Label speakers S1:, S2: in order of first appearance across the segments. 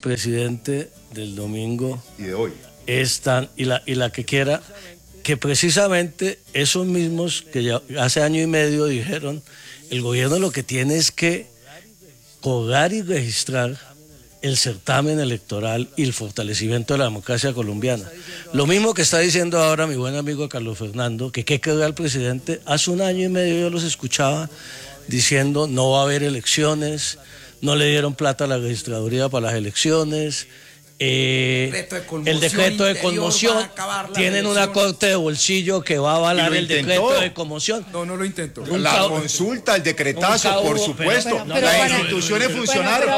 S1: presidente del domingo
S2: y de hoy
S1: es tan, y la que quiera, que precisamente esos mismos que ya hace año y medio dijeron, el gobierno lo que tiene es que cobrar y registrar el certamen electoral y el fortalecimiento de la democracia colombiana. Lo mismo que está diciendo ahora mi buen amigo Carlos Fernando, que qué quedó al presidente. Hace un año y medio yo los escuchaba diciendo no va a haber elecciones, no le dieron plata a la registraduría para las elecciones, el decreto de conmoción, tienen una corte de bolsillo que va a avalar el decreto de conmoción.
S3: No lo intentó.
S2: La consulta, el decretazo, por supuesto. Las instituciones funcionaron.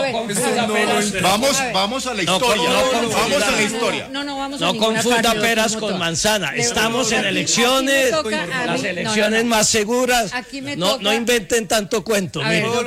S2: Vamos a la historia. Vamos a la historia.
S1: No confunda peras con manzana. Estamos en elecciones, las elecciones más seguras. No inventen tanto cuento.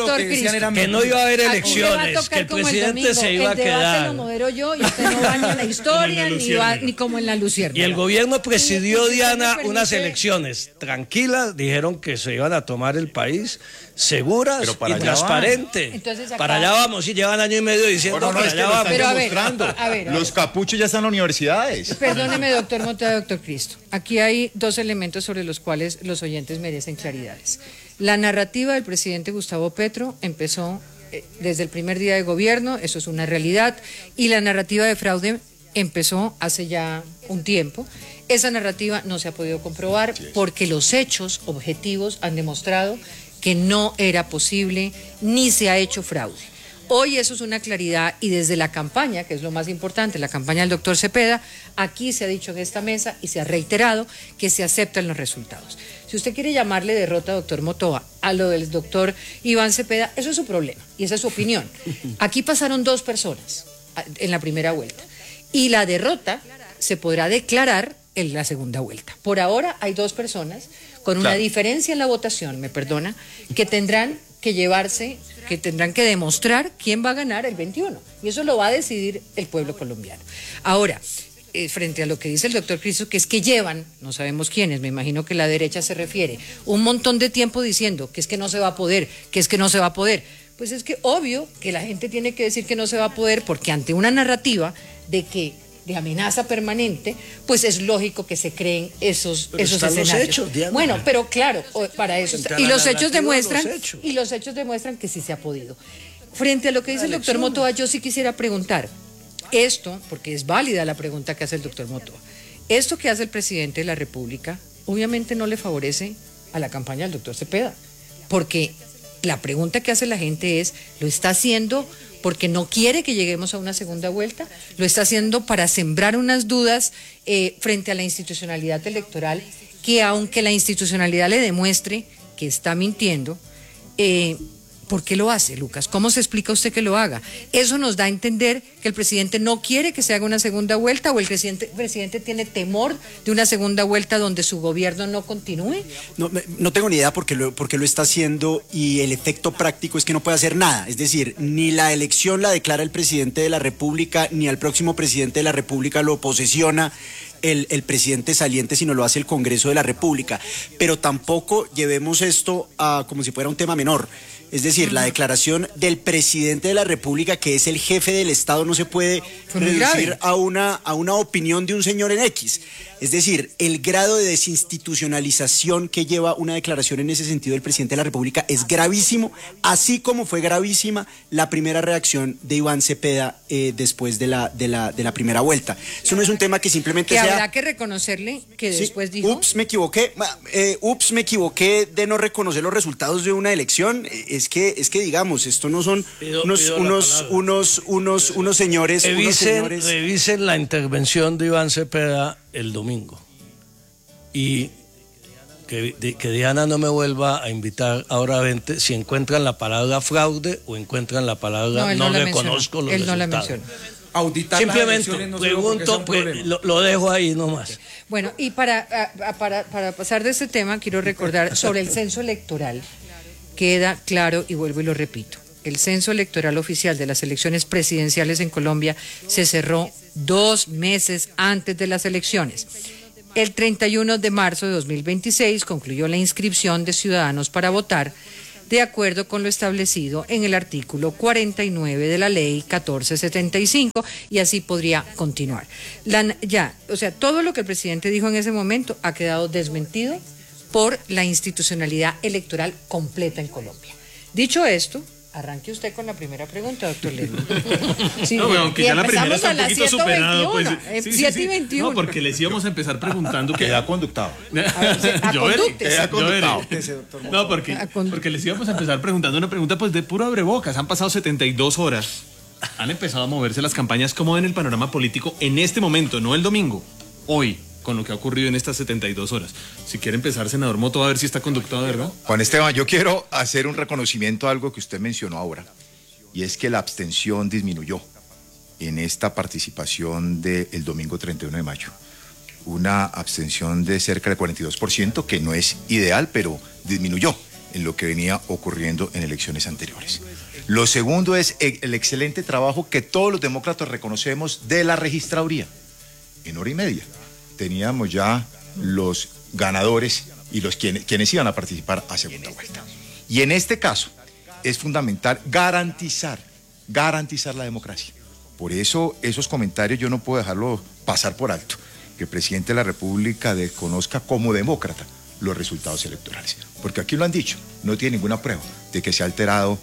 S1: Que no iba a haber elecciones, que el presidente se iba a quedar.
S4: Usted no baña la historia ni como en la Luciérnaga.
S1: Y el gobierno presidió, Diana, unas elecciones tranquilas, dijeron que se iban a tomar el país seguras y transparente. Para allá vamos, y llevan año y medio diciendo para allá vamos.
S2: Pero a ver, los capuchos ya están en las universidades.
S4: Perdóneme, doctor Motova, doctor Cristo. Aquí hay dos elementos sobre los cuales los oyentes merecen claridades. La narrativa del presidente Gustavo Petro empezó desde el primer día de gobierno, eso es una realidad, y la narrativa de fraude empezó hace ya un tiempo. Esa narrativa no se ha podido comprobar porque los hechos objetivos han demostrado que no era posible ni se ha hecho fraude. Hoy eso es una claridad y desde la campaña, que es lo más importante, la campaña del doctor Cepeda, aquí se ha dicho en esta mesa y se ha reiterado que se aceptan los resultados. Si usted quiere llamarle derrota, doctor Motova, a lo del doctor Iván Cepeda, eso es su problema y esa es su opinión. Aquí pasaron 2 personas en la primera vuelta y la derrota se podrá declarar en la segunda vuelta. Por ahora hay 2 personas con una diferencia en la votación, me perdona, que tendrán que llevarse, que tendrán que demostrar quién va a ganar el 21 y eso lo va a decidir el pueblo colombiano. Ahora, frente a lo que dice el doctor Cristo, que es que llevan, no sabemos quiénes, me imagino que la derecha se refiere, un montón de tiempo diciendo que es que no se va a poder, que es que no se va a poder. Pues es que obvio que la gente tiene que decir que no se va a poder porque ante una narrativa de amenaza permanente, pues es lógico que se creen esos escenarios.
S1: Los hechos, Diana.
S4: Bueno, pero claro, para eso está. Y los hechos demuestran que sí se ha podido. Frente a lo que dice el doctor Motova, yo sí quisiera preguntar esto, porque es válida la pregunta que hace el doctor Motova. Esto que hace el presidente de la República, obviamente no le favorece a la campaña del doctor Cepeda, porque la pregunta que hace la gente es, ¿lo está haciendo porque no quiere que lleguemos a una segunda vuelta? ¿Lo está haciendo para sembrar unas dudas frente a la institucionalidad electoral, que aunque la institucionalidad le demuestre que está mintiendo, ¿por qué lo hace, Lucas? ¿Cómo se explica usted que lo haga? Eso nos da a entender que el presidente no quiere que se haga una segunda vuelta o el presidente tiene temor de una segunda vuelta donde su gobierno no continúe.
S5: No tengo ni idea por qué lo está haciendo y el efecto práctico es que no puede hacer nada. Es decir, ni la elección la declara el presidente de la República, ni al próximo presidente de la República lo posesiona el presidente saliente, sino lo hace el Congreso de la República. Pero tampoco llevemos esto a como si fuera un tema menor. Es decir, la declaración del presidente de la República, que es el jefe del Estado, no se puede reducir a una opinión de un señor en X. Es decir, el grado de desinstitucionalización que lleva una declaración en ese sentido del presidente de la República es gravísimo, así como fue gravísima la primera reacción de Iván Cepeda después de la primera vuelta. Eso no es un tema que simplemente sea...
S4: Habrá que reconocerle que después dijo...
S5: Ups, me equivoqué de no reconocer los resultados de una elección. Es que digamos, esto no son unos señores...
S1: Revisen la intervención de Iván Cepeda el domingo y que Diana no me vuelva a invitar ahora 20 si encuentran la palabra fraude o encuentran la palabra no reconozco los resultados. No la menciona.
S3: Auditar
S1: simplemente
S3: no
S1: pregunto, lo dejo ahí nomás.
S4: Bueno, y para pasar de este tema quiero recordar sobre el censo electoral. Queda claro y vuelvo y lo repito. El censo electoral oficial de las elecciones presidenciales en Colombia se cerró 2 meses antes de las elecciones. El 31 de marzo de 2026 concluyó la inscripción de ciudadanos para votar. de acuerdo con lo establecido en el artículo 49 de la ley 1475, y así podría continuar. Todo lo que el presidente dijo en ese momento ha quedado desmentido por la institucionalidad electoral completa en Colombia. Dicho esto, arranque usted con la primera pregunta, doctor Lerner.
S3: Sí, no, aunque ya la primera está un poquito superado. Pues,
S4: 7:21.
S3: No, porque les íbamos a empezar preguntando que...
S2: Queda conductado.
S3: No, porque les íbamos a empezar preguntando una pregunta pues de puro abrebocas. Han pasado 72 horas. Han empezado a moverse las campañas. ¿Cómo ven el panorama político en este momento? No el domingo, hoy, con lo que ha ocurrido en estas 72 horas. Si quiere empezar, senador Motto, a ver si está conductado, ¿verdad?
S2: Juan Esteban, yo quiero hacer un reconocimiento a algo que usted mencionó ahora, y es que la abstención disminuyó en esta participación del domingo 31 de mayo. Una abstención de cerca del 42%, que no es ideal, pero disminuyó en lo que venía ocurriendo en elecciones anteriores. Lo segundo es el excelente trabajo que todos los demócratas reconocemos de la registraduría. En hora y media teníamos ya los ganadores y quienes iban a participar a segunda vuelta. Y en este caso es fundamental garantizar la democracia. Por eso esos comentarios yo no puedo dejarlos pasar por alto, que el presidente de la República desconozca como demócrata los resultados electorales. Porque aquí lo han dicho, no tiene ninguna prueba de que se ha alterado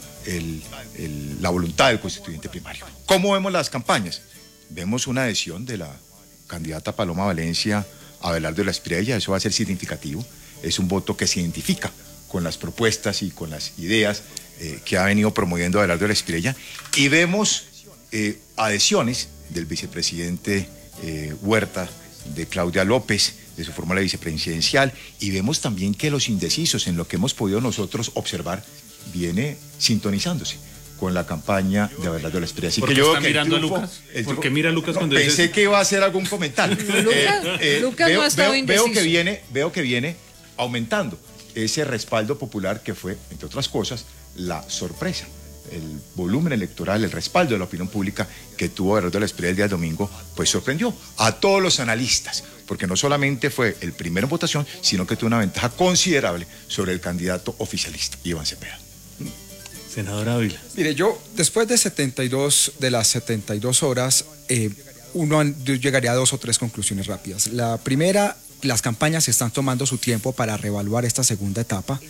S2: la voluntad del constituyente primario. ¿Cómo vemos las campañas? Vemos una adhesión de la candidata Paloma Valencia a Abelardo de la Espriella. Eso va a ser significativo. Es un voto que se identifica con las propuestas y con las ideas que ha venido promoviendo Abelardo de la Espriella. Y vemos adhesiones del vicepresidente Huerta, de Claudia López, de su fórmula vicepresidencial, y vemos también que los indecisos, en lo que hemos podido nosotros observar, viene sintonizándose con la campaña de Abelardo de la Espriella. Así
S3: ¿Por
S2: que
S3: qué
S2: yo
S3: está mirando a Lucas? ¿Por qué mira a Lucas cuando
S2: pensé
S3: dice...
S2: que iba a hacer algún comentario.
S4: Lucas no ha estado indeciso.
S2: Veo que viene aumentando ese respaldo popular que fue, entre otras cosas, la sorpresa. El volumen electoral, el respaldo de la opinión pública que tuvo Abelardo de la Espriella el día domingo, pues sorprendió a todos los analistas, porque no solamente fue el primero en votación, sino que tuvo una ventaja considerable sobre el candidato oficialista, Iván Cepeda.
S3: Senador Ávila.
S6: Mire, yo después de las 72 horas, yo llegaría a 2 o 3 conclusiones rápidas. La primera, las campañas están tomando su tiempo para reevaluar esta segunda etapa.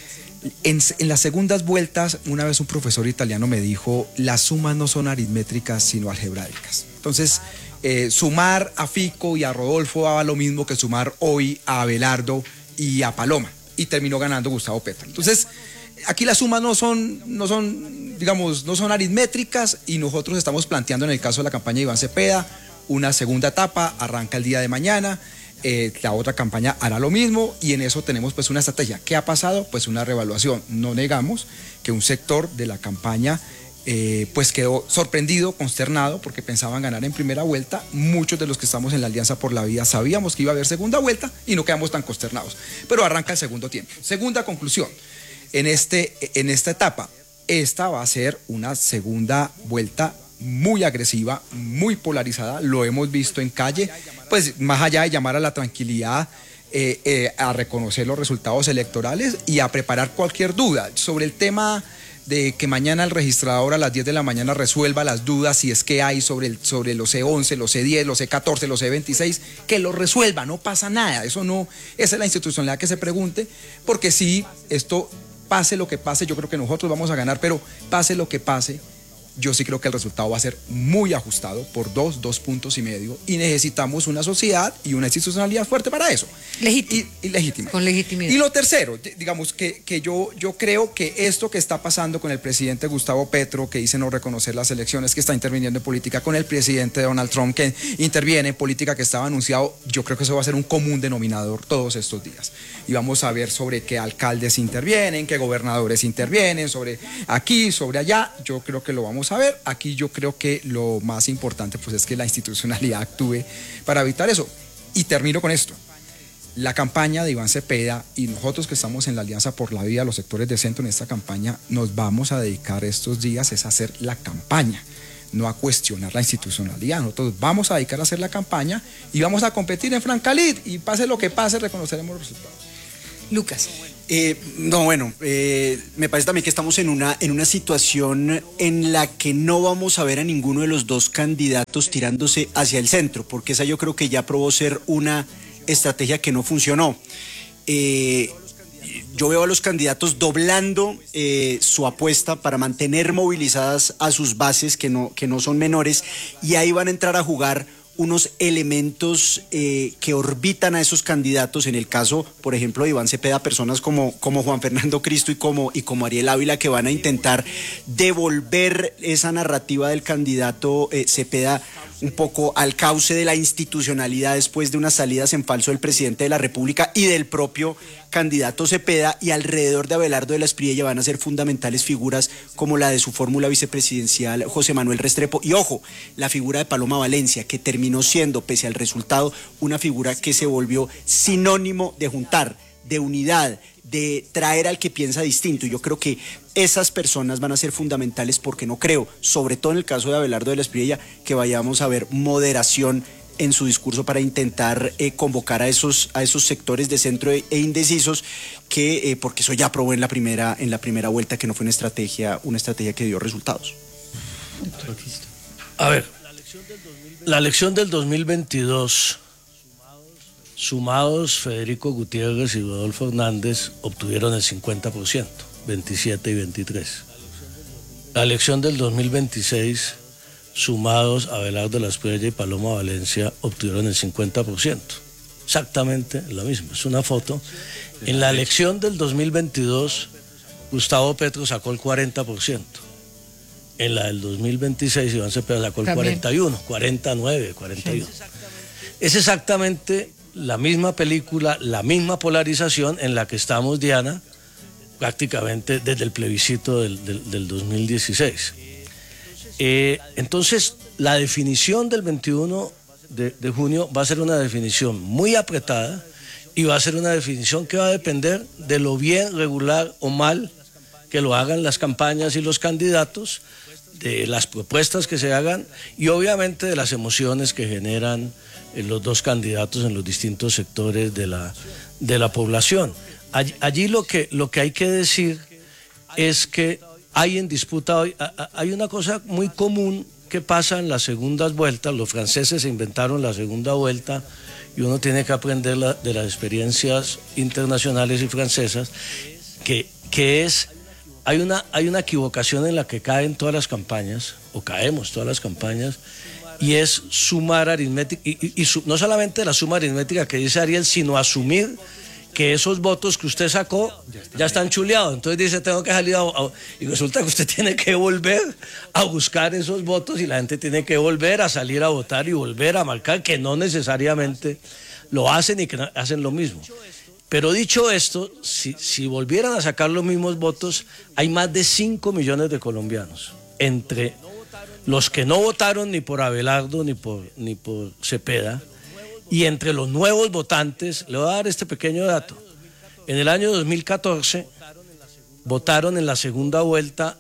S6: En las segundas vueltas, una vez un profesor italiano me dijo, las sumas no son aritmétricas, sino algebraicas. Entonces, sumar a Fico y a Rodolfo daba lo mismo que sumar hoy a Abelardo y a Paloma, y terminó ganando Gustavo Petro. Entonces, aquí las sumas no son aritmétricas, y nosotros estamos planteando en el caso de la campaña de Iván Cepeda una segunda etapa, arranca el día de mañana. La otra campaña hará lo mismo, y en eso tenemos pues una estrategia. ¿Qué ha pasado? Pues una reevaluación. No negamos que un sector de la campaña pues quedó sorprendido, consternado, porque pensaban ganar en primera vuelta. Muchos de los que estamos en la Alianza por la Vida sabíamos que iba a haber segunda vuelta y no quedamos tan consternados. Pero arranca el segundo tiempo. Segunda conclusión, en esta etapa, esta va a ser una segunda vuelta muy agresiva, muy polarizada, lo hemos visto en calle, pues más allá de llamar a la tranquilidad, a reconocer los resultados electorales y a preparar cualquier duda sobre el tema de que mañana el registrador a las 10 de la mañana resuelva las dudas, si es que hay sobre los C11, los C10, los C14, los C26, que lo resuelva, no pasa nada, esa es la institucionalidad que se pregunte, porque si esto pase lo que pase, yo creo que nosotros vamos a ganar, pero pase lo que pase, yo sí creo que el resultado va a ser muy ajustado por 2 puntos y medio, y necesitamos una sociedad y una institucionalidad fuerte para eso. Legítima.
S4: Con legitimidad.
S6: Y lo tercero, digamos que yo creo que esto que está pasando con el presidente Gustavo Petro, que dice no reconocer las elecciones, que está interviniendo en política, con el presidente Donald Trump, que interviene en política, que estaba anunciado, yo creo que eso va a ser un común denominador todos estos días. Y vamos a ver sobre qué alcaldes intervienen, qué gobernadores intervienen, sobre aquí, sobre allá. Yo creo que lo vamos a ver. Aquí yo creo que lo más importante pues es que la institucionalidad actúe para evitar eso. Y termino con esto. La campaña de Iván Cepeda y nosotros que estamos en la Alianza por la Vida, los sectores de centro en esta campaña, nos vamos a dedicar estos días es a hacer la campaña, no a cuestionar la institucionalidad. Nosotros vamos a dedicar a hacer la campaña y vamos a competir en Francalid, y pase lo que pase, reconoceremos los resultados.
S4: Lucas.
S5: Me parece también que estamos en una situación en la que no vamos a ver a ninguno de los dos candidatos tirándose hacia el centro, porque esa yo creo que ya probó ser una estrategia que no funcionó. Yo veo a los candidatos doblando su apuesta para mantener movilizadas a sus bases, que no son menores, y ahí van a entrar a jugar unos elementos que orbitan a esos candidatos. En el caso, por ejemplo, de Iván Cepeda, personas como Juan Fernando Cristo y como Ariel Ávila, que van a intentar devolver esa narrativa del candidato Cepeda un poco al cauce de la institucionalidad después de unas salidas en falso del presidente de la República y del propio candidato Cepeda, y alrededor de Abelardo de la Espriella van a ser fundamentales figuras como la de su fórmula vicepresidencial José Manuel Restrepo, y ojo, la figura de Paloma Valencia, que terminó siendo, pese al resultado, una figura que se volvió sinónimo de juntar, de unidad, de traer al que piensa distinto. Y yo creo que esas personas van a ser fundamentales, porque no creo, sobre todo en el caso de Abelardo de la Espriella, que vayamos a ver moderación en su discurso para intentar convocar a esos sectores de centro e indecisos, que porque eso ya probó en la primera vuelta que no fue una estrategia que dio resultados.
S1: A ver, la elección del 2022, sumados Federico Gutiérrez y Rodolfo Hernández, obtuvieron el 50%, 27 y 23. La elección del 2026, sumados Abelardo de la Espriella y Paloma Valencia, obtuvieron el 50%. Exactamente la misma, es una foto. En la elección del 2022, Gustavo Petro sacó el 40%. En la del 2026, Iván Cepeda sacó el 41, 49, 41. Es exactamente la misma película, la misma polarización en la que estamos, Diana, prácticamente desde el plebiscito del 2016. Entonces, la definición del 21 de junio va a ser una definición muy apretada, y va a ser una definición que va a depender de lo bien, regular o mal que lo hagan las campañas y los candidatos, de las propuestas que se hagan y obviamente de las emociones que generan los dos candidatos en los distintos sectores de la población. Allí lo que hay que decir es que hay en disputa hoy, hay una cosa muy común que pasa en las segundas vueltas. Los franceses se inventaron la segunda vuelta y uno tiene que aprender de las experiencias internacionales y francesas, que es... Hay una equivocación en la que caen todas las campañas, o caemos todas las campañas, y es sumar aritmética, no solamente la suma aritmética que dice Ariel, sino asumir que esos votos que usted sacó ya están chuleados. Entonces dice, tengo que salir y resulta que usted tiene que volver a buscar esos votos, y la gente tiene que volver a salir a votar y volver a marcar, que no necesariamente lo hacen y que hacen lo mismo. Pero dicho esto, si volvieran a sacar los mismos votos, hay más de 5 millones de colombianos, entre los que no votaron ni por Abelardo ni por Cepeda, y entre los nuevos votantes. Le voy a dar este pequeño dato. En el año 2014 votaron en la segunda vuelta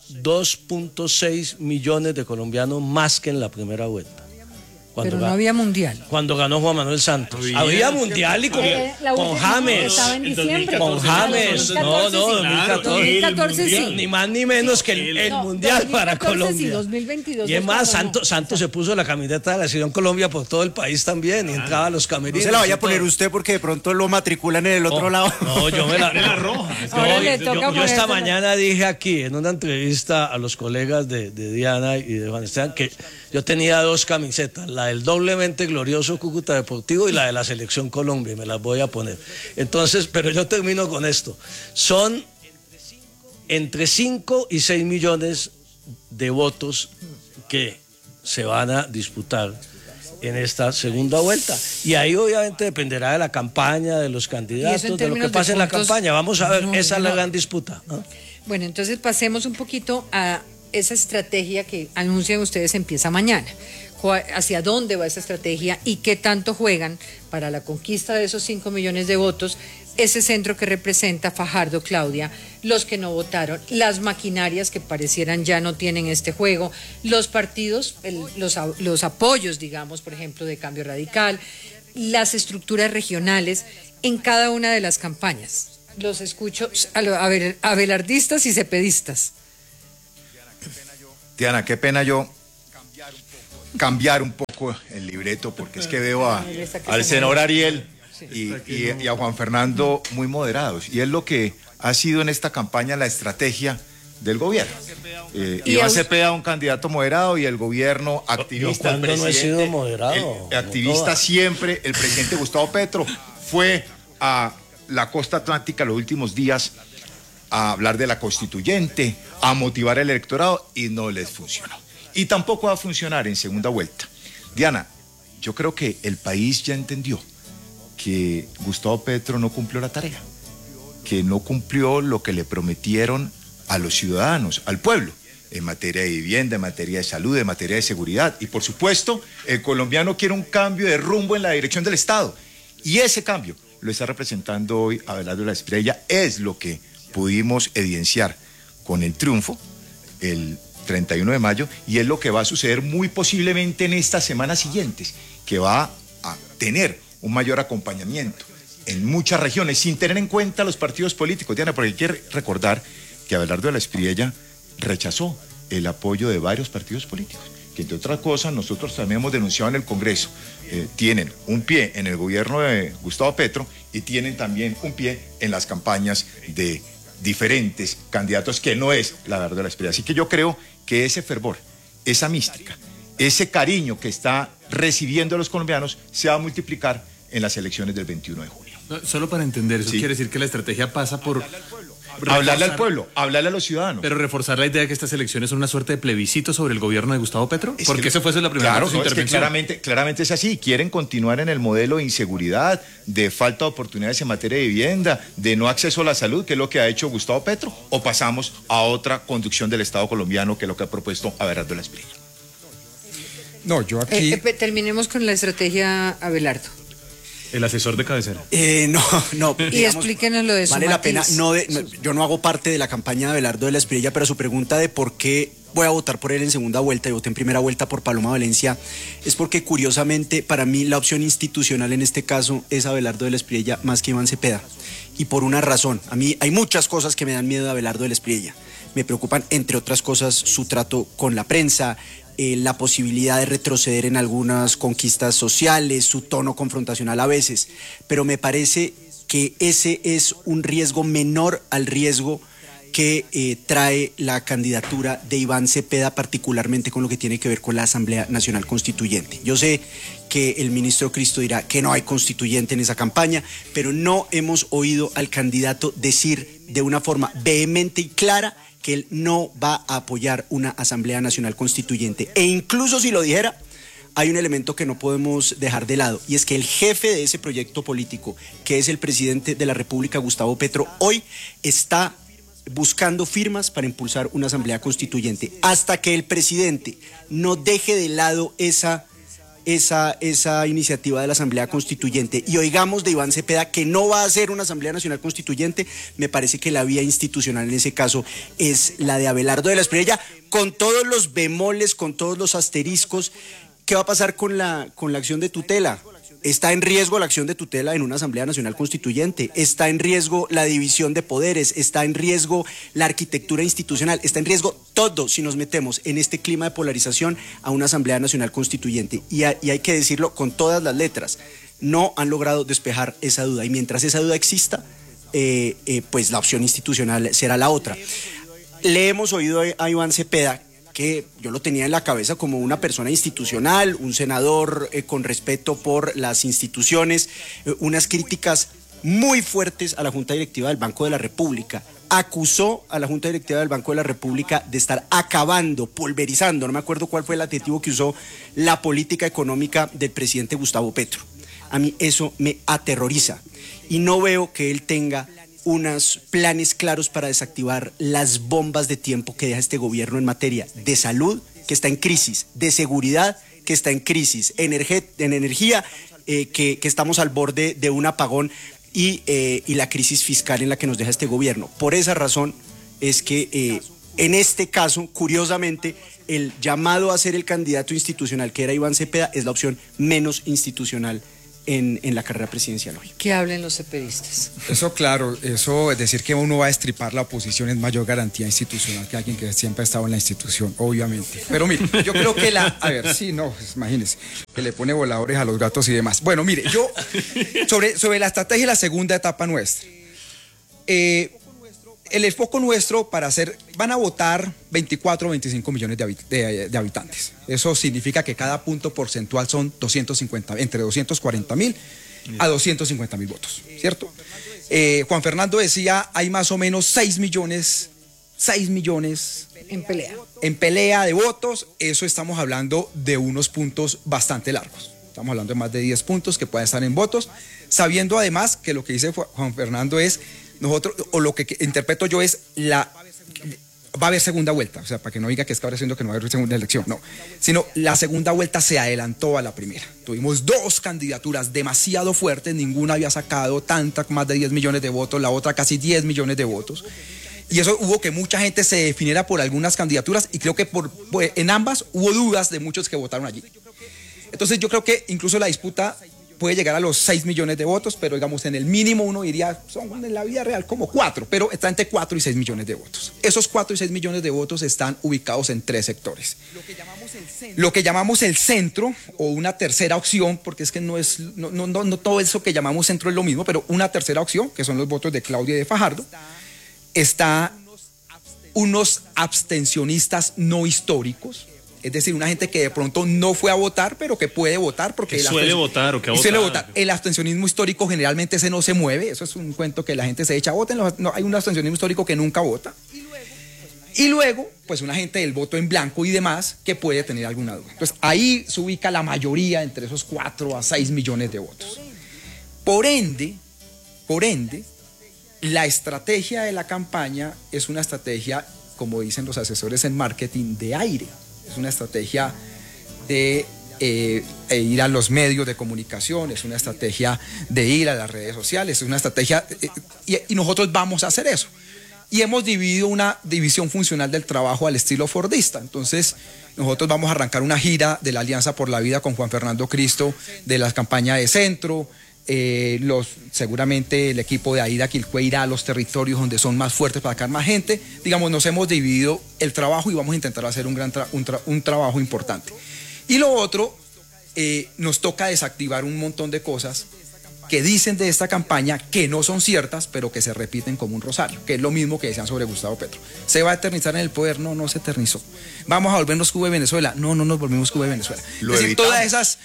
S1: 2.6 millones de colombianos más que en la primera vuelta.
S4: Pero no había mundial.
S1: Cuando ganó Juan Manuel Santos. Había mundial y con James.
S4: Estaba en diciembre.
S1: Con James. No,
S4: 2014 sí.
S1: Ni más ni menos que el mundial para Colombia.
S4: Sí, 2022.
S1: Y es más, Santos se puso la camiseta de la Selección Colombia por todo el país también, y entraba a los camerinos.
S5: No se la vaya a poner usted, porque de pronto lo matriculan en el otro lado.
S1: No, yo me la roja. Yo esta mañana dije aquí en una entrevista a los colegas de Diana y de Juan Esteban que yo tenía 2 camisetas, la del doblemente glorioso Cúcuta Deportivo y la de la Selección Colombia, y me las voy a poner. Entonces, pero yo termino con esto. Son entre 5 y 6 millones de votos que se van a disputar en esta segunda vuelta. Y ahí obviamente dependerá de la campaña, de los candidatos, de lo que pase en la campaña. Vamos a ver, esa es la gran disputa, ¿no?
S4: Bueno, entonces pasemos un poquito a esa estrategia que anuncian ustedes empieza mañana. ¿Hacia dónde va esa estrategia y qué tanto juegan para la conquista de esos 5 millones de votos ese centro que representa Fajardo, Claudia, los que no votaron, las maquinarias que parecieran ya no tienen este juego, los partidos, los apoyos, digamos, por ejemplo, de Cambio Radical, las estructuras regionales en cada una de las campañas? los escucho, abelardistas y cepedistas.
S2: Diana, qué pena yo cambiar un poco el libreto, porque es que veo al senador Ariel y a Juan Fernando muy moderados, y es lo que ha sido en esta campaña la estrategia del gobierno. Iván Cepeda, un candidato moderado, y el gobierno activista.
S1: Yo cuando no he sido moderado.
S2: Activista siempre. El presidente Gustavo Petro fue a la costa atlántica los últimos días a hablar de la constituyente, a motivar al electorado, y no les funcionó. Y tampoco va a funcionar en segunda vuelta. Diana, yo creo que el país ya entendió que Gustavo Petro no cumplió la tarea, que no cumplió lo que le prometieron a los ciudadanos, al pueblo, en materia de vivienda, en materia de salud, en materia de seguridad. Y por supuesto, el colombiano quiere un cambio de rumbo en la dirección del Estado. Y ese cambio lo está representando hoy Abelardo de la Espriella. Es lo que pudimos evidenciar con el triunfo el 31 de mayo, y es lo que va a suceder muy posiblemente en estas semanas siguientes, que va a tener un mayor acompañamiento en muchas regiones, sin tener en cuenta los partidos políticos, Diana, porque hay que recordar que Abelardo de la Espriella rechazó el apoyo de varios partidos políticos, que entre otras cosas nosotros también hemos denunciado en el Congreso. Tienen un pie en el gobierno de Gustavo Petro y tienen también un pie en las campañas de diferentes candidatos, que no es la Abelardo de la Espriella. Así que yo creo que ese fervor, esa mística, ese cariño que está recibiendo los colombianos se va a multiplicar en las elecciones del 21 de junio.
S3: No, solo para entender, eso quiere decir que la estrategia pasa por
S2: hablarle al pueblo, hablarle a los ciudadanos.
S3: Pero reforzar la idea de que estas elecciones son una suerte de plebiscito sobre el gobierno de Gustavo Petro. Porque esa fue la primera
S2: claro, no, intervención. Es que claramente es así. Quieren continuar en el modelo de inseguridad, de falta de oportunidades en materia de vivienda, de no acceso a la salud, que es lo que ha hecho Gustavo Petro, o pasamos a otra conducción del Estado colombiano, que es lo que ha propuesto Abelardo de la Espriella.
S6: No, yo aquí...
S4: terminemos con la estrategia Abelardo.
S3: El asesor de cabecera.
S5: No.
S4: Y digamos, explíquenos lo de su
S5: vale
S4: matiz.
S5: la pena, yo no hago parte de la campaña de Abelardo de la Espriella, pero su pregunta de por qué voy a votar por él en segunda vuelta y voté en primera vuelta por Paloma Valencia, es porque curiosamente para mí la opción institucional en este caso es Abelardo de la Espriella más que Iván Cepeda. Y por una razón, a mí hay muchas cosas que me dan miedo de Abelardo de la Espriella. Me preocupan, entre otras cosas, su trato con la prensa, la posibilidad de retroceder en algunas conquistas sociales, su tono confrontacional a veces, pero me parece que ese es un riesgo menor al riesgo que trae la candidatura de Iván Cepeda, particularmente con lo que tiene que ver con la Asamblea Nacional Constituyente. Yo sé que el ministro Cristo dirá que no hay constituyente en esa campaña, pero no hemos oído al candidato decir de una forma vehemente y clara que él no va a apoyar una Asamblea Nacional Constituyente. E incluso si lo dijera, hay un elemento que no podemos dejar de lado, y es que el jefe de ese proyecto político, que es el presidente de la República, Gustavo Petro, hoy está buscando firmas para impulsar una Asamblea Constituyente. Hasta que el presidente no deje de lado esa iniciativa de la Asamblea Constituyente y oigamos de Iván Cepeda que no va a hacer una Asamblea Nacional Constituyente, me parece que la vía institucional en ese caso es la de Abelardo de la Espriella, con todos los bemoles, con todos los asteriscos. ¿Qué va a pasar con la acción de tutela? Está en riesgo la acción de tutela en una Asamblea Nacional Constituyente, está en riesgo la división de poderes, está en riesgo la arquitectura institucional, está en riesgo todo si nos metemos en este clima de polarización a una Asamblea Nacional Constituyente. Y hay que decirlo con todas las letras, no han logrado despejar esa duda, y mientras esa duda exista, pues la opción institucional será la otra. Le hemos oído a Iván Cepeda, que yo lo tenía en la cabeza como una persona institucional, un senador con respeto por las instituciones, unas críticas muy fuertes a la Junta Directiva del Banco de la República. Acusó a la Junta Directiva del Banco de la República de estar acabando, pulverizando, no me acuerdo cuál fue el adjetivo que usó, la política económica del presidente Gustavo Petro. A mí eso me aterroriza y no veo que él tenga unos planes claros para desactivar las bombas de tiempo que deja este gobierno en materia de salud, que está en crisis, de seguridad, que está en crisis, en energía, que estamos al borde de un apagón, y la crisis fiscal en la que nos deja este gobierno. Por esa razón es que en este caso, curiosamente, el llamado a ser el candidato institucional, que era Iván Cepeda, es la opción menos institucional en la carrera presidencial hoy.
S4: Que hablen los cepedistas.
S6: Eso claro, eso es decir que uno va a destripar la oposición es mayor garantía institucional que alguien que siempre ha estado en la institución, obviamente. Pero mire, yo creo que a ver, sí, no, pues, imagínese, que le pone voladores a los gatos y demás. Bueno, mire, yo, sobre la estrategia y la segunda etapa nuestra, el enfoque nuestro van a votar 24 o 25 millones de habitantes. Eso significa que cada punto porcentual son entre 240.000 a 250.000 votos, ¿cierto? Juan Fernando decía, hay más o menos 6 millones en pelea de votos. Eso estamos hablando de unos puntos bastante largos. Estamos hablando de más de 10 puntos que pueden estar en votos, sabiendo además que lo que dice Juan Fernando es nosotros, o lo que interpreto yo es va a haber segunda vuelta, o sea, para que no diga que es que ahora siendo que no va a haber segunda elección, no, sino la segunda vuelta se adelantó a la primera. Tuvimos 2 candidaturas demasiado fuertes, ninguna había sacado más de 10 millones de votos, la otra casi 10 millones de votos, y eso hubo que mucha gente se definiera por algunas candidaturas, y creo que en ambas hubo dudas de muchos que votaron allí. Entonces yo creo que incluso la disputa puede llegar a los 6 millones de votos, pero digamos en el mínimo uno diría, son en la vida real como 4, pero está entre 4 y 6 millones de votos. Esos 4 y 6 millones de votos están ubicados en 3 sectores. Lo que llamamos el centro, o una tercera opción, porque es que no todo eso que llamamos centro es lo mismo, pero una tercera opción, que son los votos de Claudia y de Fajardo, está unos abstencionistas no históricos. Es decir, una gente que de pronto no fue a votar, pero que puede votar porque
S3: suele votar o que ha
S6: suele
S3: votado.
S6: votar. El abstencionismo histórico generalmente ese no se mueve. Eso es un cuento que la gente se echa, voten. No, hay un abstencionismo histórico que nunca vota. Y luego, pues una gente del voto en blanco y demás que puede tener alguna duda. Entonces, ahí se ubica la mayoría entre esos 4 a 6 millones de votos. Por ende, la estrategia de la campaña es una estrategia, como dicen los asesores en marketing, de aire. Es una estrategia de ir a los medios de comunicación, es una estrategia de ir a las redes sociales, es una estrategia, y nosotros vamos a hacer eso. Y hemos dividido una división funcional del trabajo al estilo fordista. Entonces, nosotros vamos a arrancar una gira de la Alianza por la Vida con Juan Fernando Cristo, de la campaña de centro. Seguramente el equipo de Aida Quilcue irá a los territorios donde son más fuertes para sacar más gente. Digamos, nos hemos dividido el trabajo y vamos a intentar hacer un trabajo importante. Y lo otro, nos toca desactivar un montón de cosas que dicen de esta campaña que no son ciertas, pero que se repiten como un rosario, que es lo mismo que decían sobre Gustavo Petro. ¿Se va a eternizar en el poder? No, no se eternizó. ¿Vamos a volvernos Cuba y Venezuela? No, no nos volvimos Cuba y Venezuela.
S2: Lo
S6: es decir,
S2: evitamos.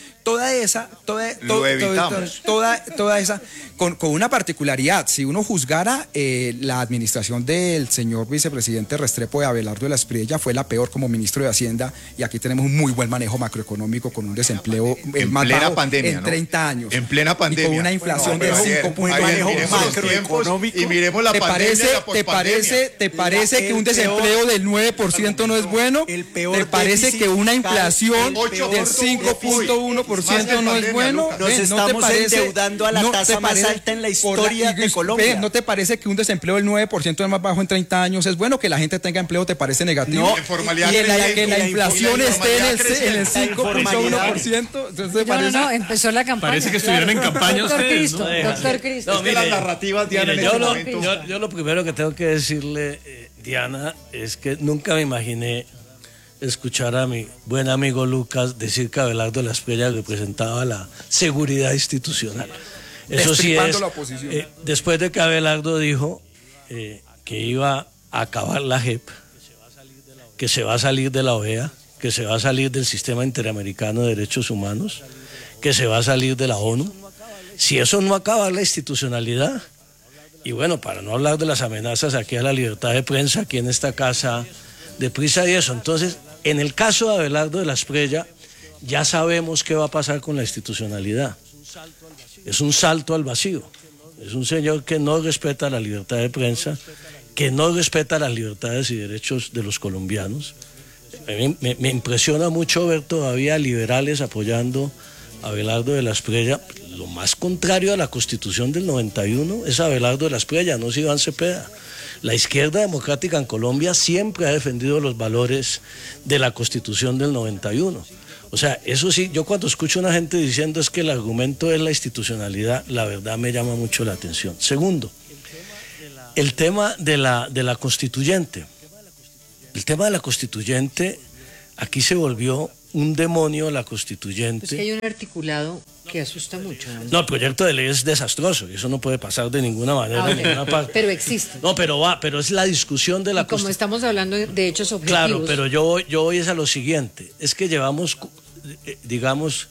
S6: toda esa, con una particularidad. Si uno juzgara la administración del señor vicepresidente Restrepo de Abelardo de la Espriella, fue la peor como ministro de Hacienda, y aquí tenemos un muy buen manejo macroeconómico con un desempleo
S2: en plena pandemia,
S6: en 30 años.
S2: En plena pandemia.
S6: Y con una inflación de 5 puntos
S2: macroeconómico. Y miremos la pandemia.
S6: ¿Te parece que un desempleo del 9% no es bueno? ¿Te parece que una inflación del 5.1% no es bueno?
S5: Nos estamos endeudando a la tasa más alta en la historia de Colombia.
S6: ¿No te parece que un desempleo del 9% más bajo en 30 años es bueno? ¿Que la gente tenga empleo te parece negativo?
S5: No,
S6: y que la inflación esté en el 5.1%.
S4: No, empezó la campaña.
S3: Parece que estuvieran en campaña ustedes, ¿no?
S4: Doctor Cristo.
S1: No, mire,
S2: las narrativas, Diana,
S1: mire, yo lo primero que tengo que decirle, Diana, es que nunca me imaginé escuchar a mi buen amigo Lucas decir que Abelardo de la Espriella representaba la seguridad institucional. Eso sí es,
S6: la oposición.
S1: Después de que Abelardo dijo que iba a acabar la JEP, que se va a salir de la OEA, que se va a salir del Sistema Interamericano de Derechos Humanos, que se va a salir de la ONU, si eso no acaba la institucionalidad, y bueno, para no hablar de las amenazas aquí a la libertad de prensa, aquí en esta casa de Prisa y eso, entonces, en el caso de Abelardo de la Espriella, ya sabemos qué va a pasar con la institucionalidad. Es un salto al vacío. Es un señor que no respeta la libertad de prensa, que no respeta las libertades y derechos de los colombianos. Me impresiona mucho ver todavía liberales apoyando a Abelardo de la Espriella. Lo más contrario a la Constitución del 91 es Abelardo de la Espriella, no es Iván Cepeda. La izquierda democrática en Colombia siempre ha defendido los valores de la Constitución del 91. O sea, eso sí, yo cuando escucho a una gente diciendo es que el argumento es la institucionalidad, la verdad me llama mucho la atención. Segundo, el tema de la constituyente. El tema de la constituyente, aquí se volvió un demonio la constituyente.
S4: Pues que hay un articulado que asusta mucho, ¿no?
S1: No, el proyecto de ley es desastroso y eso no puede pasar de ninguna manera, de ninguna parte.
S4: Pero existe.
S1: No, pero es la discusión de la
S4: constitución. Como estamos hablando de hechos objetivos.
S1: Claro, pero yo voy es a lo siguiente, es que llevamos, digamos,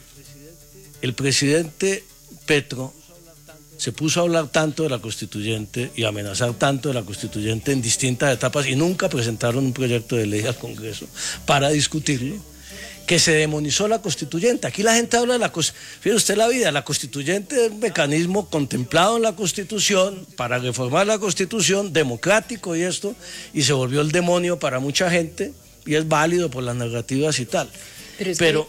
S1: el presidente Petro se puso a hablar tanto de la constituyente y amenazar tanto de la constituyente en distintas etapas y nunca presentaron un proyecto de ley al Congreso para discutirlo, que se demonizó la constituyente. Aquí la gente habla de la constituyente. Fíjese usted la vida, la constituyente es un mecanismo contemplado en la Constitución para reformar la Constitución, democrático y esto, y se volvió el demonio para mucha gente y es válido por las narrativas y tal.
S4: Pero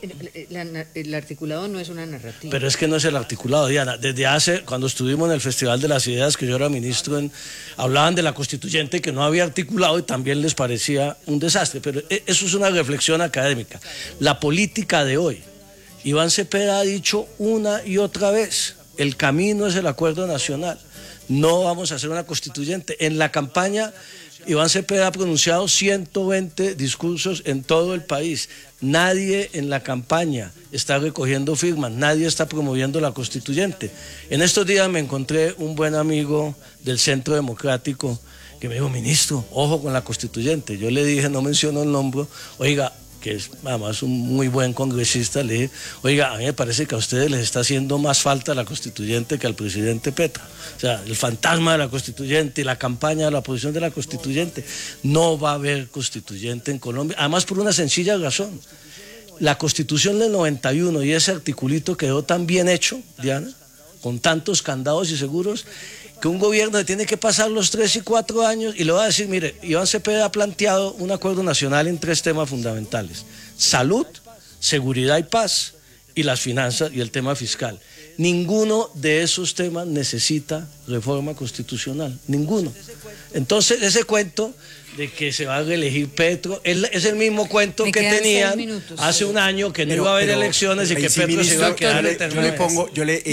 S4: el articulado no es una narrativa.
S1: Pero es que no es el articulado, Diana. Desde cuando estuvimos en el Festival de las Ideas, que yo era ministro, hablaban de la constituyente que no había articulado y también les parecía un desastre. Pero eso es una reflexión académica. La política de hoy, Iván Cepeda ha dicho una y otra vez, el camino es el acuerdo nacional. No vamos a hacer una constituyente. En la campaña, Iván Cepeda ha pronunciado 120 discursos en todo el país. Nadie en la campaña está recogiendo firmas, nadie está promoviendo la constituyente. En estos días me encontré un buen amigo del Centro Democrático que me dijo, ministro, ojo con la constituyente. Yo le dije, no menciono el nombre, oiga, que es además un muy buen congresista, le dije, oiga, a mí me parece que a ustedes les está haciendo más falta la constituyente que al presidente Petro. O sea, el fantasma de la constituyente y la campaña de la oposición de la constituyente. No va a haber constituyente en Colombia, además por una sencilla razón. La Constitución del 91 y ese articulito quedó tan bien hecho, Diana, con tantos candados y seguros, que un gobierno tiene que pasar los 3 y 4 años y le va a decir, mire, Iván Cepeda ha planteado un acuerdo nacional en 3 temas fundamentales: salud, seguridad y paz, y las finanzas y el tema fiscal. Ninguno de esos temas necesita reforma constitucional, ninguno. Entonces, ese cuento de que se va a reelegir Petro es el mismo cuento que tenían hace un año, que no iba a haber elecciones y que Petro se iba a quedar eternamente.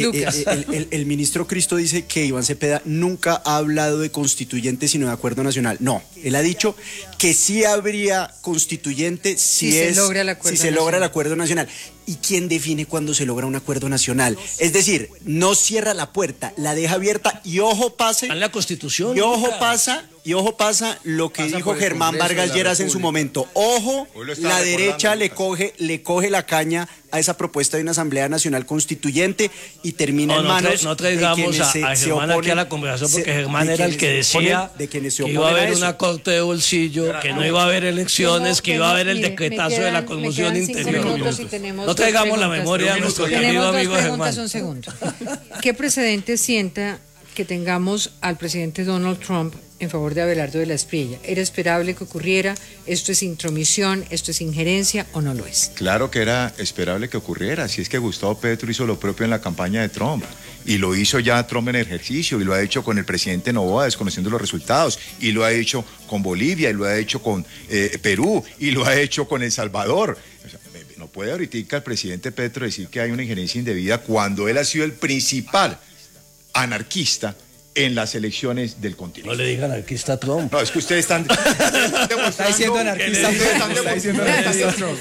S5: El ministro Cristo dice que Iván Cepeda nunca ha hablado de constituyente sino de acuerdo nacional. No, él ha dicho que sí habría constituyente si se logra el acuerdo nacional. ¿Y quién define cuándo se logra un acuerdo nacional? Es decir, no cierra la puerta, la deja abierta y ojo pase.
S1: En la Constitución.
S5: Y ojo pasa lo que dijo Germán Vargas Lleras en su momento. Ojo, la derecha le coge la caña a esa propuesta de una Asamblea Nacional Constituyente y termina en manos
S1: no traigamos a Germán aquí a la conversación, porque Germán era el que decía que iba a haber una corte de bolsillo, que no iba a haber elecciones, que iba a haber el decretazo de la conmoción interior. No traigamos la memoria de nuestro querido amigo Germán.
S4: Un segundo. ¿Qué precedente sienta que tengamos al presidente Donald Trump en favor de Abelardo de la Espriella? ¿Era esperable que ocurriera? ¿Esto es intromisión? ¿Esto es injerencia o no lo es?
S2: Claro que era esperable que ocurriera. Si es que Gustavo Petro hizo lo propio en la campaña de Trump. Y lo hizo ya Trump en ejercicio, y lo ha hecho con el presidente Noboa desconociendo los resultados, y lo ha hecho con Bolivia, y lo ha hecho con Perú, y lo ha hecho con El Salvador. O sea, no puede ahorita el presidente Petro decir que hay una injerencia indebida cuando él ha sido el principal anarquista en las elecciones del continente.
S1: No le digan anarquista a Trump.
S2: No, es que ustedes están
S6: Está diciendo anarquista Trump.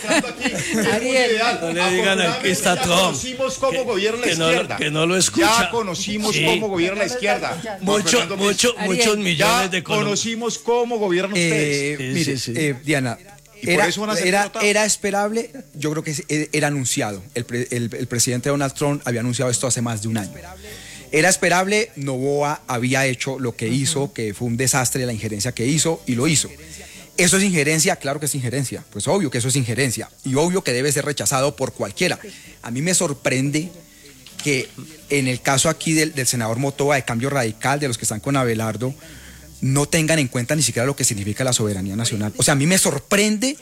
S1: No le digan anarquista a Trump.
S2: Conocimos cómo gobierna la izquierda.
S1: Que no lo escucha.
S2: Ya conocimos cómo gobierna la izquierda.
S1: Muchos millones de colombianos.
S2: Conocimos cómo gobiernan ustedes.
S6: Mire, Diana, era esperable, yo creo que era anunciado. El presidente Donald Trump había anunciado esto hace más de un año. Era esperable, Noboa había hecho lo que hizo, que fue un desastre la injerencia que hizo, y lo hizo. ¿Eso es injerencia? Claro que es injerencia. Pues obvio que eso es injerencia. Y obvio que debe ser rechazado por cualquiera. A mí me sorprende que en el caso aquí del senador Motoa de Cambio Radical, de los que están con Abelardo, no tengan en cuenta ni siquiera lo que significa la soberanía nacional. O sea, a mí me sorprende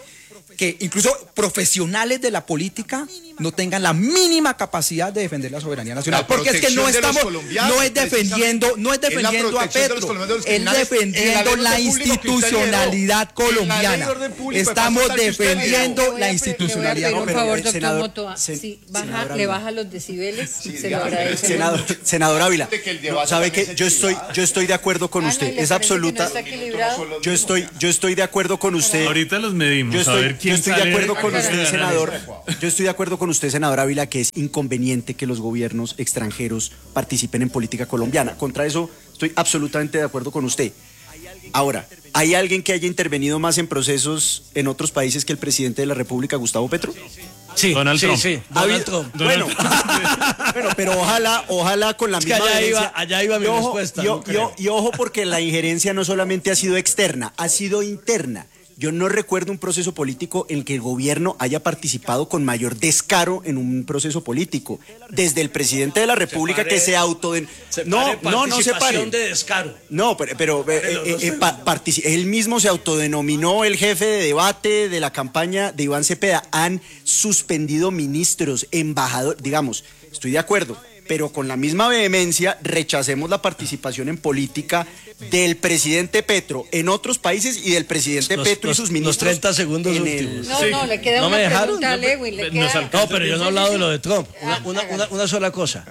S6: que incluso profesionales de la política no tengan la mínima capacidad de defender la soberanía nacional, porque es que no estamos, no es defendiendo a Petro, es defendiendo la institucionalidad colombiana. Estamos defendiendo la institucionalidad
S4: colombiana. Le baja los decibeles, se lo agradece.
S5: Senador Ávila, sabe que yo estoy de acuerdo con usted, es absoluta. Yo estoy de acuerdo con usted.
S3: Ahorita los medimos, a ver quién
S5: Yo estoy de acuerdo con usted, senador. Yo estoy de acuerdo con usted, senador Ávila, que es inconveniente que los gobiernos extranjeros participen en política colombiana. Contra eso estoy absolutamente de acuerdo con usted. Ahora, ¿hay alguien que haya intervenido más en procesos en otros países que el presidente de la República, Gustavo Petro?
S1: Sí,
S3: Donald Trump.
S1: Sí, Donald Trump.
S5: Bueno, pero ojalá con la misma injerencia.
S1: Allá iba mi respuesta.
S5: Y ojo, porque la injerencia no solamente ha sido externa, ha sido interna. Yo no recuerdo un proceso político en el que el gobierno haya participado con mayor descaro en un proceso político. Desde el presidente de la República que se no se pare.
S1: De descaro.
S5: No, pero él mismo se autodenominó el jefe de debate de la campaña de Iván Cepeda. Han suspendido ministros, embajadores, digamos, estoy de acuerdo, pero con la misma vehemencia rechacemos la participación en política del presidente Petro en otros países y del presidente Petro y sus ministros.
S1: Los 30 segundos últimos.
S4: Le queda una pregunta a Lewin.
S1: No, pero yo no he hablado de lo de Trump. Una sola cosa.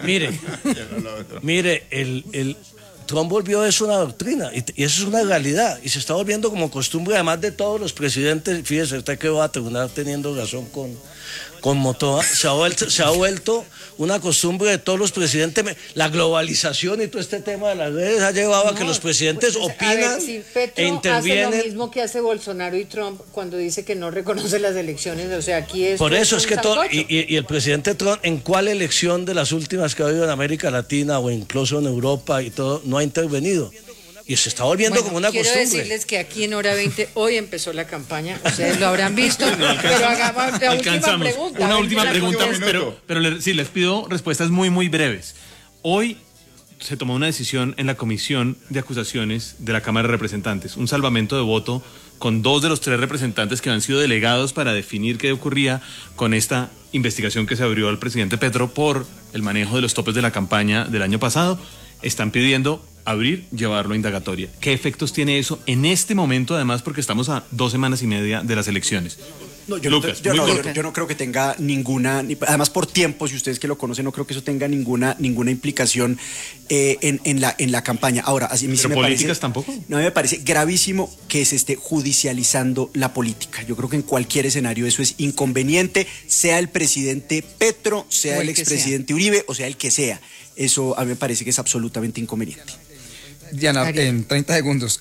S1: Mire, el Trump volvió eso una doctrina y eso es una realidad y se está volviendo como costumbre además de todos los presidentes. Fíjese usted que va a terminar teniendo razón con Motoa, se ha vuelto una costumbre de todos los presidentes. La globalización y todo este tema de las redes ha llevado a que los presidentes opinan
S4: Petro
S1: e intervienen.
S4: Hace lo mismo que hace Bolsonaro y Trump cuando dice que no reconoce las elecciones, o sea, aquí es.
S1: Por eso es que todo, y el presidente Trump, ¿en cuál elección de las últimas que ha habido en América Latina o incluso en Europa y todo, no ha intervenido? Y se está volviendo como una costumbre.
S4: Quiero decirles que aquí en Hora 20 hoy empezó la campaña, ustedes lo habrán visto, pero hagamos la última pregunta.
S3: Una última pregunta, pero sí, les pido respuestas muy, muy breves. Hoy se tomó una decisión en la Comisión de Acusaciones de la Cámara de Representantes, un salvamento de voto con 2 de los 3 representantes que han sido delegados para definir qué ocurría con esta investigación que se abrió al presidente Petro por el manejo de los topes de la campaña del año pasado. Están pidiendo llevarlo a indagatoria. ¿Qué efectos tiene eso en este momento, además, porque estamos a 2 semanas y media de las elecciones?
S5: Yo no creo que tenga ninguna, además por tiempo, si ustedes que lo conocen, no creo que eso tenga ninguna implicación en la campaña. Ahora, así
S3: ¿Pero políticas tampoco?
S5: No, me parece gravísimo que se esté judicializando la política. Yo creo que en cualquier escenario eso es inconveniente, sea el presidente Petro, sea el expresidente Uribe, o sea el que sea. Eso a mí me parece que es absolutamente inconveniente.
S6: Diana, en 30 segundos.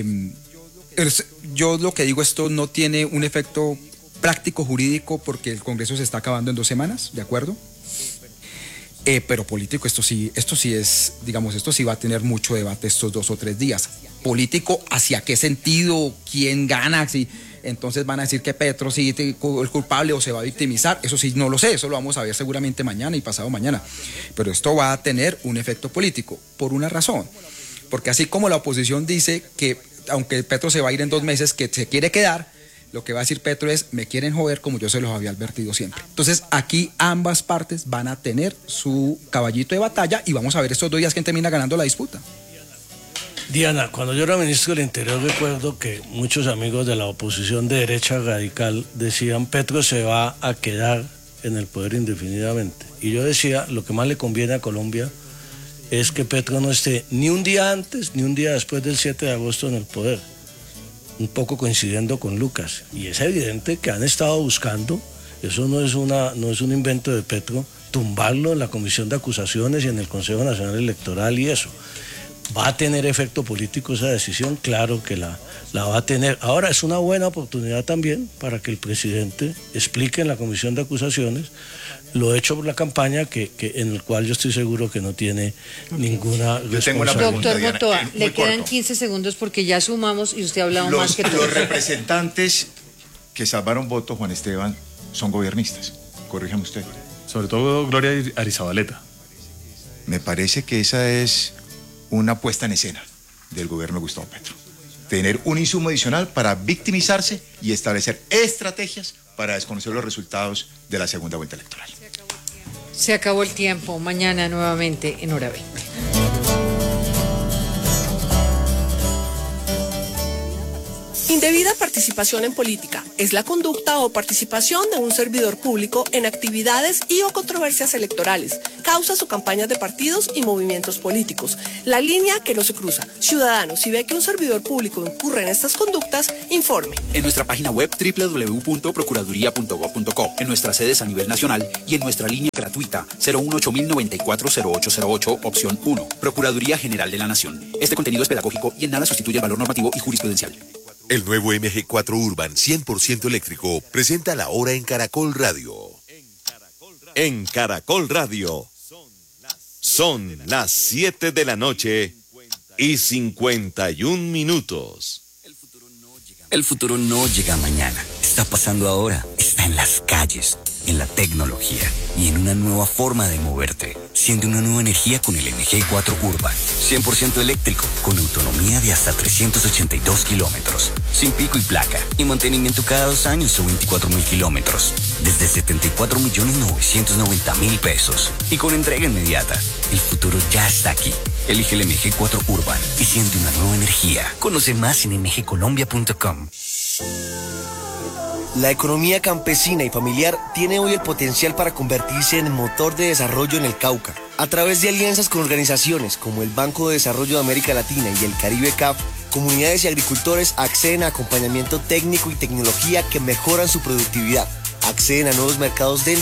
S6: Yo lo que digo, esto no tiene un efecto práctico jurídico porque el Congreso se está acabando en 2 semanas, ¿de acuerdo? Pero político, esto sí es, digamos, esto sí va a tener mucho debate estos 2 o 3 días. Político, ¿hacia qué sentido? ¿Quién gana? Si entonces van a decir que Petro sí es el culpable o se va a victimizar. Eso sí, no lo sé, eso lo vamos a ver seguramente mañana y pasado mañana. Pero esto va a tener un efecto político, por una razón. Porque así como la oposición dice que, aunque Petro se va a ir en 2 meses, que se quiere quedar, lo que va a decir Petro es, me quieren joder como yo se los había advertido siempre. Entonces, aquí ambas partes van a tener su caballito de batalla y vamos a ver estos 2 días quién termina ganando la disputa.
S1: Diana, cuando yo era ministro del Interior recuerdo que muchos amigos de la oposición de derecha radical decían Petro se va a quedar en el poder indefinidamente. Y yo decía, lo que más le conviene a Colombia es que Petro no esté ni un día antes ni un día después del 7 de agosto en el poder, un poco coincidiendo con Lucas. Y es evidente que han estado buscando, eso no es un invento de Petro, tumbarlo en la Comisión de Acusaciones y en el Consejo Nacional Electoral y eso. ¿Va a tener efecto político esa decisión? Claro que la va a tener. Ahora es una buena oportunidad también para que el presidente explique en la Comisión de Acusaciones lo hecho por la campaña en el cual yo estoy seguro que no tiene ninguna responsabilidad.
S4: Doctor Motoa, le quedan 15 segundos porque ya sumamos y usted ha hablado más que todo.
S2: Los representantes que salvaron votos, Juan Esteban, son gobernistas. Corríjame usted.
S3: Sobre todo Gloria Arizabaleta.
S2: Me parece que esa es una puesta en escena del gobierno de Gustavo Petro. tener un insumo adicional para victimizarse y establecer estrategias para desconocer los resultados de la segunda vuelta electoral.
S4: Se acabó el tiempo. Mañana nuevamente en Hora 20.
S7: Indebida participación en política es la conducta o participación de un servidor público en actividades y o controversias electorales, causas o campañas de partidos y movimientos políticos. La línea que no se cruza. Ciudadano, si ve que un servidor público incurre en estas conductas, informe.
S8: En nuestra página web www.procuraduría.gov.co, en nuestras sedes a nivel nacional y en nuestra línea gratuita 018-094-0808, opción 1. Procuraduría General de la Nación. Este contenido es pedagógico y en nada sustituye el valor normativo y jurisprudencial.
S9: El nuevo MG4 Urban 100% eléctrico presenta la hora en Caracol Radio.
S10: En Caracol Radio son las 7 de la noche y 51 minutos.
S11: El futuro no llega mañana, está pasando ahora, está en las calles, en la tecnología y en una nueva forma de moverte. Siente una nueva energía con el MG4 Urban, 100% eléctrico, con autonomía de hasta 382 kilómetros, sin pico y placa, y mantenimiento cada 2 años o 24.000 kilómetros, desde 74.990.000 pesos, y con entrega inmediata. El futuro ya está aquí. Elige el MG4 Urban y siente una nueva energía. Conoce más en mgcolombia.com.
S12: La economía campesina y familiar tiene hoy el potencial para convertirse en el motor de desarrollo en el Cauca. A través de alianzas con organizaciones como el Banco de Desarrollo de América Latina y el Caribe CAF, comunidades y agricultores acceden a acompañamiento técnico y tecnología que mejoran su productividad, acceden a nuevos mercados dentro